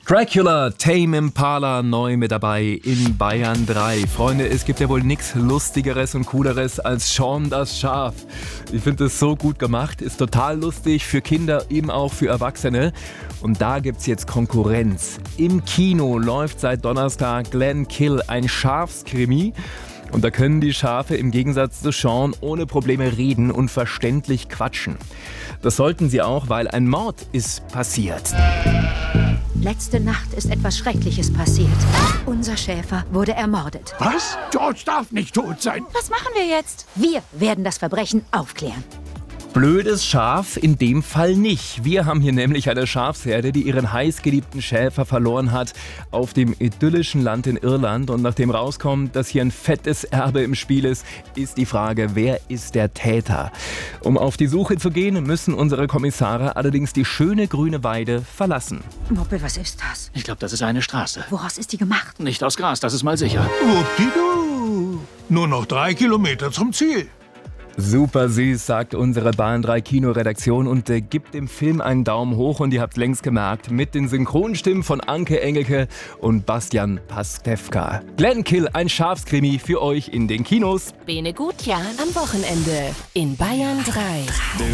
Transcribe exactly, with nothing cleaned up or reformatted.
Dracula, Tame Impala, neu mit dabei in Bayern drei. Freunde, es gibt ja wohl nichts Lustigeres und Cooleres als Shaun das Schaf. Ich finde es so gut gemacht, ist total lustig für Kinder, eben auch für Erwachsene. Und da gibt's jetzt Konkurrenz. Im Kino läuft seit Donnerstag Glenn Kill, ein Schafskrimi. Und da können die Schafe im Gegensatz zu Shaun ohne Probleme reden und verständlich quatschen. Das sollten sie auch, weil ein Mord ist passiert. Letzte Nacht ist etwas Schreckliches passiert. Unser Schäfer wurde ermordet. Was? George darf nicht tot sein. Was machen wir jetzt? Wir werden das Verbrechen aufklären. Blödes Schaf in dem Fall nicht. Wir haben hier nämlich eine Schafsherde, die ihren heißgeliebten Schäfer verloren hat auf dem idyllischen Land in Irland. Und nachdem rauskommt, dass hier ein fettes Erbe im Spiel ist, ist die Frage, wer ist der Täter? Um auf die Suche zu gehen, müssen unsere Kommissare allerdings die schöne grüne Weide verlassen. Moppel, was ist das? Ich glaube, das ist eine Straße. Woraus ist die gemacht? Nicht aus Gras, das ist mal sicher. Wuppdidu. Nur noch drei Kilometer zum Ziel. Super süß, sagt unsere Bayern drei Kinoredaktion und äh, gibt dem Film einen Daumen hoch. Und ihr habt längst gemerkt, mit den Synchronstimmen von Anke Engelke und Bastian Pastewka. Glenn Kill, ein Schafskrimi für euch in den Kinos. Bene Gutjahr am Wochenende in Bayern drei.